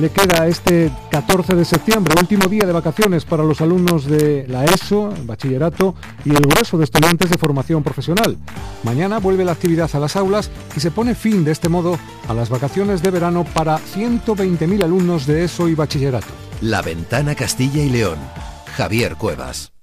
Le queda este 14 de septiembre, último día de vacaciones para los alumnos de la ESO, bachillerato y el grueso de estudiantes de formación profesional. Mañana vuelve la actividad a las aulas y se pone fin de este modo a las vacaciones de verano para 120.000 alumnos de ESO y bachillerato. La Ventana Castilla y León. Javier Cuevas.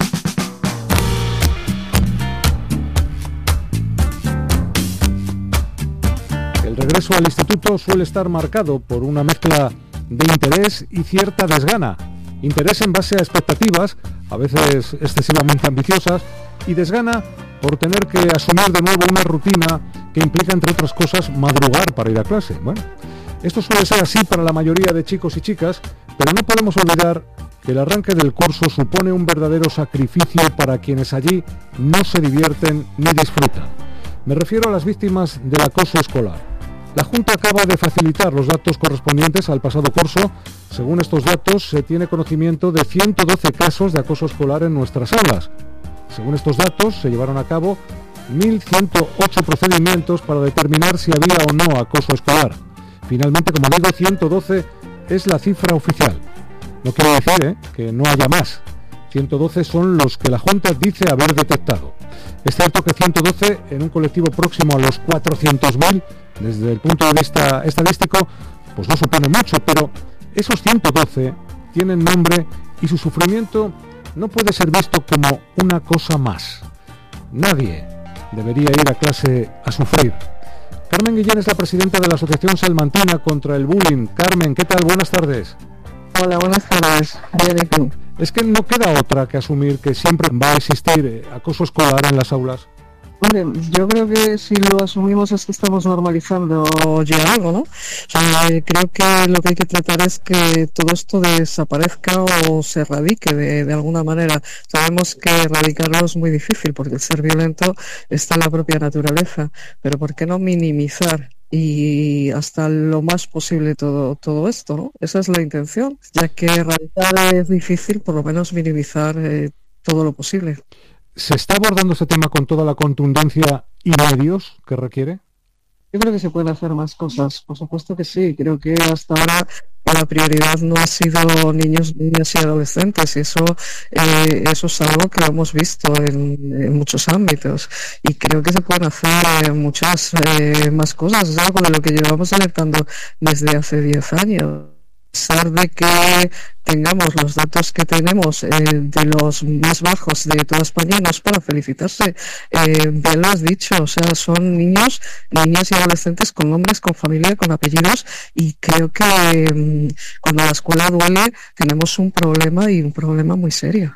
El regreso al instituto suele estar marcado por una mezcla de interés y cierta desgana. Interés en base a expectativas, a veces excesivamente ambiciosas, y desgana por tener que asumir de nuevo una rutina que implica, entre otras cosas, madrugar para ir a clase. Bueno, esto suele ser así para la mayoría de chicos y chicas, pero no podemos olvidar que el arranque del curso supone un verdadero sacrificio para quienes allí no se divierten ni disfrutan. Me refiero a las víctimas del acoso escolar. La Junta acaba de facilitar los datos correspondientes al pasado curso. Según estos datos, se tiene conocimiento de 112 casos de acoso escolar en nuestras aulas. Según estos datos, se llevaron a cabo 1.108 procedimientos para determinar si había o no acoso escolar. Finalmente, como digo, 112 es la cifra oficial. No quiere decir que no haya más. 112 son los que la Junta dice haber detectado. Es cierto que 112 en un colectivo próximo a los 400.000, desde el punto de vista estadístico, pues no supone mucho, pero esos 112 tienen nombre y su sufrimiento no puede ser visto como una cosa más. Nadie debería ir a clase a sufrir. Carmen Guillén es la presidenta de la Asociación Salmantina contra el Bullying. Carmen, ¿qué tal? Buenas tardes. Hola, buenas tardes. Bien. Es que no queda otra que asumir que siempre va a existir acoso escolar en las aulas. Hombre, yo creo que si lo asumimos es que estamos normalizando ya algo, ¿no? O sea, creo que lo que hay que tratar es que todo esto desaparezca o se erradique de alguna manera. Sabemos que erradicarlo es muy difícil porque el ser violento está en la propia naturaleza, pero ¿por qué no minimizar y hasta lo más posible todo esto, ¿no? Esa es la intención, ya que erradicar es difícil, por lo menos minimizar todo lo posible. ¿Se está abordando este tema con toda la contundencia y medios que requiere? Yo creo que se pueden hacer más cosas, por supuesto que sí. Creo que hasta ahora la prioridad no ha sido niños, niñas y adolescentes, y eso es algo que hemos visto en muchos ámbitos, y creo que se pueden hacer muchas más cosas. Es algo de lo que llevamos alertando desde hace 10 años. A pesar de que tengamos los datos que tenemos de los más bajos de toda España, no es para felicitarse, bien lo has dicho, o sea, son niños, niñas y adolescentes con nombres, con familia, con apellidos, y creo que cuando la escuela duele tenemos un problema, y un problema muy serio.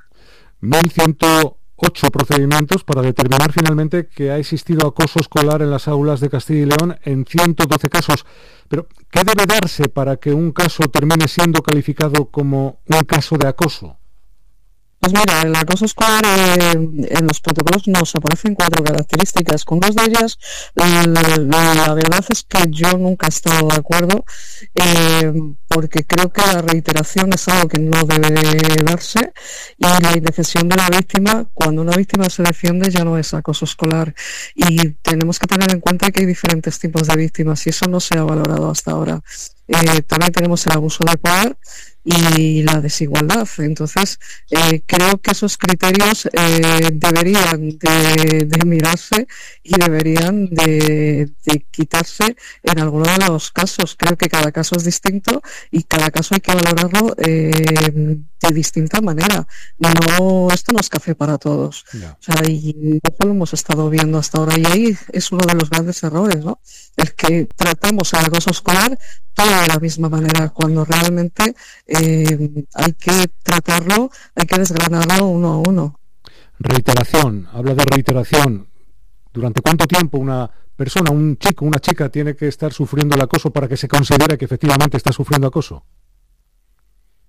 1.108 procedimientos para determinar finalmente que ha existido acoso escolar en las aulas de Castilla y León en 112 casos. Pero, ¿qué debe darse para que un caso termine siendo calificado como un caso de acoso? Pues mira, el acoso escolar en los protocolos nos aparecen 4 características. Con 2 de ellas, la verdad es que yo nunca he estado de acuerdo, porque creo que la reiteración es algo que no debe darse, y la indefensión de la víctima, cuando una víctima se defiende, ya no es acoso escolar. Y tenemos que tener en cuenta que hay diferentes tipos de víctimas, y eso no se ha valorado hasta ahora. También tenemos el abuso de poder y la desigualdad. Entonces, creo que esos criterios deberían de mirarse y deberían de quitarse en alguno de los casos. Creo que cada caso es distinto y cada caso hay que valorarlo de distinta manera. No, esto no es café para todos. No. O sea, y eso lo hemos estado viendo hasta ahora, y ahí es uno de los grandes errores, ¿no? El que tratamos el acoso escolar todo de la misma manera, cuando realmente hay que tratarlo, hay que desgranarlo uno a uno. Reiteración, habla de reiteración. ¿Durante cuánto tiempo una persona, un chico, una chica tiene que estar sufriendo el acoso para que se considere que efectivamente está sufriendo acoso?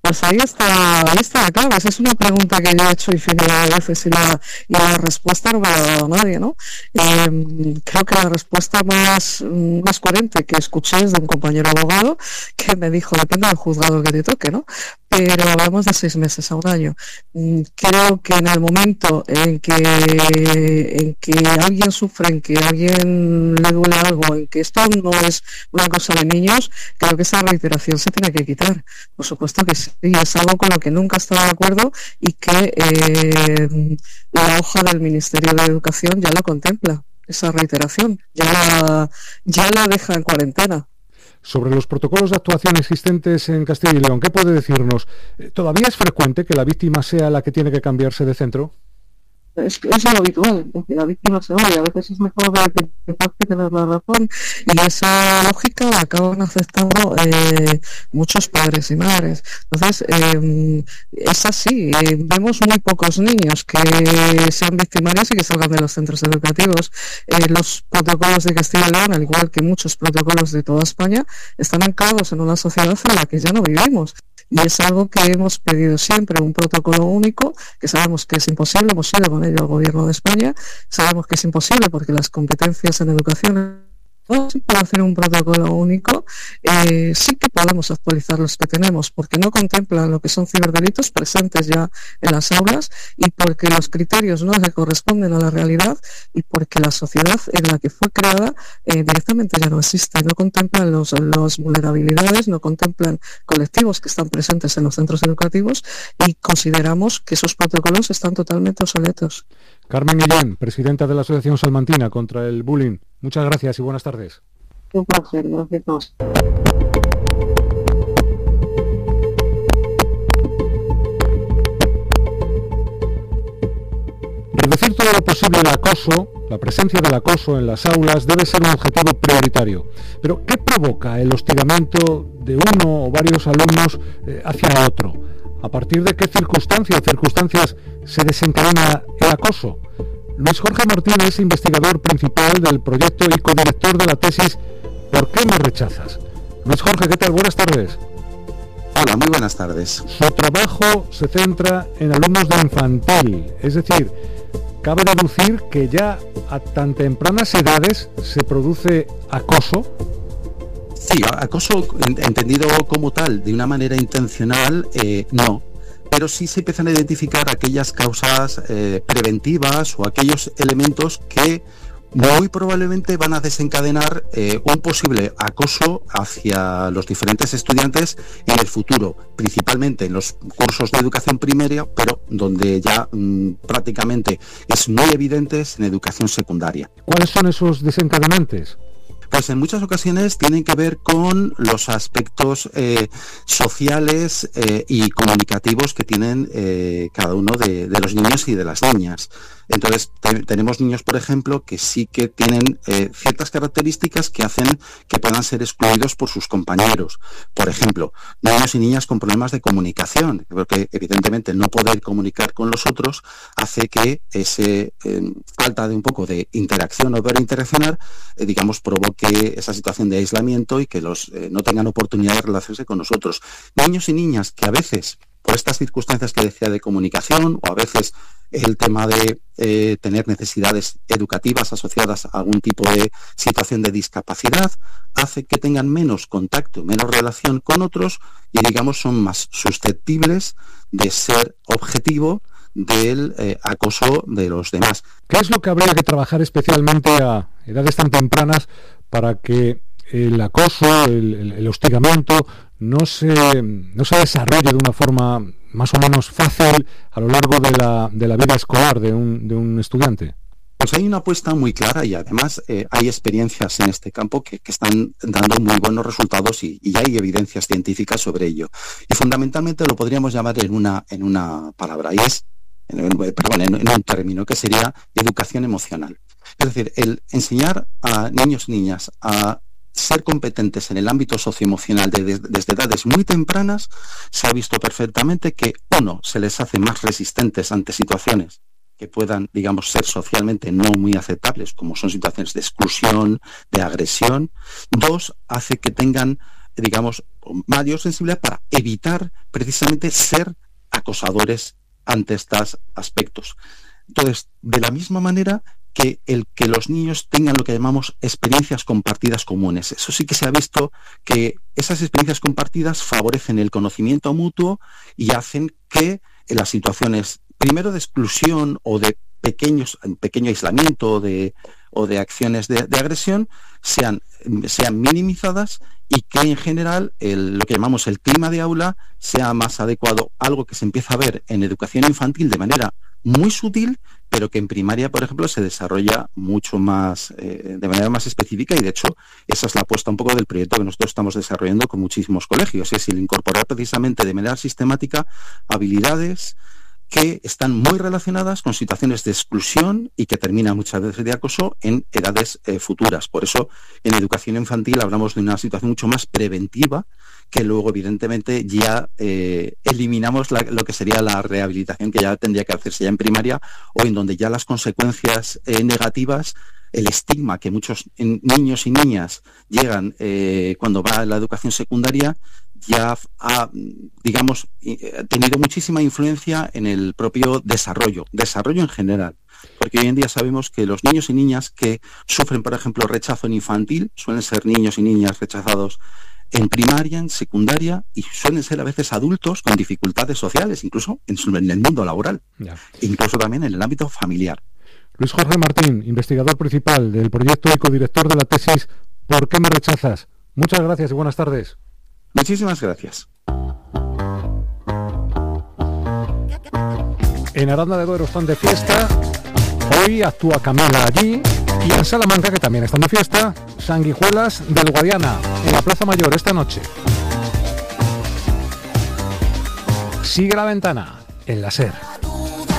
Pues ahí está la clave. Esa es una pregunta que yo he hecho infinidad de veces y la respuesta no me la ha dado nadie, ¿no? Creo que la respuesta más coherente que escuché es de un compañero abogado que me dijo, depende del juzgado que te toque, ¿no? Pero hablamos de 6 meses a un año. Creo que en el momento en que alguien sufre, en que a alguien le duele algo, en que esto no es una cosa de niños, creo que esa reiteración se tiene que quitar. Por supuesto que sí, es algo con lo que nunca he estado de acuerdo y que la hoja del Ministerio de Educación ya lo contempla, esa reiteración, ya la deja en cuarentena. Sobre los protocolos de actuación existentes en Castilla y León, ¿qué puede decirnos? ¿Todavía es frecuente que la víctima sea la que tiene que cambiarse de centro? Es lo habitual, es que la víctima se vaya, a veces es mejor ver que tener la razón, y esa lógica la acaban aceptando muchos padres y madres. Entonces, es así, vemos muy pocos niños que sean victimarios y que salgan de los centros educativos. Los protocolos de Castilla y León, al igual que muchos protocolos de toda España, están anclados en una sociedad en la que ya no vivimos. Y es algo que hemos pedido siempre, un protocolo único, que sabemos que es imposible, hemos ido con ello al Gobierno de España, sabemos que es imposible porque las competencias en educación no se puede hacer un protocolo único, sí que podemos actualizar los que tenemos, porque no contemplan lo que son ciberdelitos presentes ya en las aulas y porque los criterios no se corresponden a la realidad y porque la sociedad en la que fue creada directamente ya no existe, no contemplan las vulnerabilidades, no contemplan colectivos que están presentes en los centros educativos y consideramos que esos protocolos están totalmente obsoletos. Carmen Guillén, presidenta de la Asociación Salmantina contra el Bullying. Muchas gracias y buenas tardes. Un placer, gracias. Reducir todo lo posible el acoso, la presencia del acoso en las aulas debe ser un objetivo prioritario. Pero, ¿qué provoca el hostigamiento de uno o varios alumnos hacia otro? ¿A partir de qué circunstancias se desencadena el acoso? Luis Jorge Martínez es investigador principal del proyecto y codirector de la tesis ¿Por qué me rechazas? Luis Jorge, ¿qué tal? Buenas tardes. Hola, muy buenas tardes. Su trabajo se centra en alumnos de infantil, es decir, cabe deducir que ya a tan tempranas edades se produce acoso. Sí, acoso entendido como tal, de una manera intencional, no. Pero sí se empiezan a identificar aquellas causas preventivas o aquellos elementos que muy probablemente van a desencadenar un posible acoso hacia los diferentes estudiantes en el futuro, principalmente en los cursos de educación primaria, pero donde ya prácticamente es muy evidente en educación secundaria. ¿Cuáles son esos desencadenantes? Pues en muchas ocasiones tienen que ver con los aspectos sociales y comunicativos que tienen cada uno de los niños y de las niñas. Entonces tenemos niños, por ejemplo, que sí que tienen ciertas características que hacen que puedan ser excluidos por sus compañeros. Por ejemplo, niños y niñas con problemas de comunicación, porque evidentemente no poder comunicar con los otros hace que ese falta de un poco de interacción o poder interaccionar, digamos, provoque esa situación de aislamiento y que los no tengan oportunidad de relacionarse con nosotros. Niños y niñas que a veces, por estas circunstancias que decía de comunicación, o a veces el tema de tener necesidades educativas asociadas a algún tipo de situación de discapacidad, hace que tengan menos contacto, menos relación con otros y, digamos, son más susceptibles de ser objetivo del acoso de los demás. ¿Qué es lo que habría que trabajar especialmente a edades tan tempranas para que el acoso, el hostigamiento no se desarrolle de una forma más o menos fácil a lo largo de la vida escolar de un estudiante? Pues hay una apuesta muy clara y además hay experiencias en este campo que están dando muy buenos resultados y hay evidencias científicas sobre ello. Y fundamentalmente lo podríamos llamar en una palabra, y es, en un término que sería educación emocional. Es decir, el enseñar a niños y niñas a ser competentes en el ámbito socioemocional desde edades muy tempranas, se ha visto perfectamente que, uno, se les hace más resistentes ante situaciones que puedan, digamos, ser socialmente no muy aceptables, como son situaciones de exclusión, de agresión. Dos, hace que tengan digamos, mayor sensibilidad para evitar precisamente ser acosadores ante estos aspectos. Entonces, de la misma manera que el que los niños tengan lo que llamamos experiencias compartidas comunes. Eso sí que se ha visto que esas experiencias compartidas favorecen el conocimiento mutuo y hacen que en las situaciones, primero de exclusión o de pequeño aislamiento o de acciones de agresión, sean minimizadas y que en general lo que llamamos el clima de aula sea más adecuado, algo que se empieza a ver en educación infantil de manera muy sutil, pero que en primaria, por ejemplo, se desarrolla mucho más, de manera más específica, y de hecho esa es la apuesta un poco del proyecto que nosotros estamos desarrollando con muchísimos colegios, es el incorporar precisamente de manera sistemática habilidades que están muy relacionadas con situaciones de exclusión y que terminan muchas veces de acoso en edades futuras. Por eso, en educación infantil hablamos de una situación mucho más preventiva, que luego, evidentemente, ya eliminamos lo que sería la rehabilitación, que ya tendría que hacerse ya en primaria, o en donde ya las consecuencias negativas, el estigma que muchos niños y niñas llegan cuando va a la educación secundaria, ya ha, digamos, tenido muchísima influencia en el propio desarrollo en general. Porque hoy en día sabemos que los niños y niñas que sufren, por ejemplo, rechazo en infantil, suelen ser niños y niñas rechazados en primaria, en secundaria, y suelen ser a veces adultos con dificultades sociales, incluso en el mundo laboral, incluso también en el ámbito familiar. Luis Jorge Martín, investigador principal del proyecto y codirector de la tesis ¿Por qué me rechazas? Muchas gracias y buenas tardes. Muchísimas gracias. En Aranda de Duero están de fiesta. Hoy actúa Camila allí. Y en Salamanca, que también están de fiesta, Sanguijuelas del Guadiana, en la Plaza Mayor esta noche. Sigue la ventana en la SER.